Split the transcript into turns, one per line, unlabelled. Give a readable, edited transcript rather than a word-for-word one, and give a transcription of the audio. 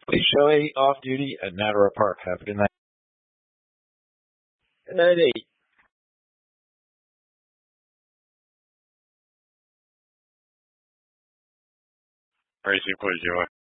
Please show 8 off duty at Natara Park. Have a good night.
Good night, 8.
Basically, Joey.